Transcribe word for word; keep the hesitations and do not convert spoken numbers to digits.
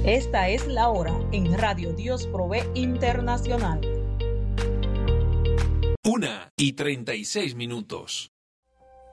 Esta es la hora en Radio Dios Provee Internacional. Una y treinta y seis minutos.